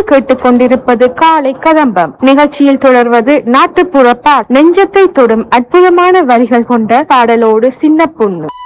நீங்கள் கேட்டுக்கொண்டிருப்பது காலை கதம்பம் நிகழ்ச்சியில் தொடர்வது நாட்டுப்புற பாடல். நெஞ்சத்தை தொடும் அற்புதமான வரிகள் கொண்ட பாடலோடு சின்ன பொண்ணு.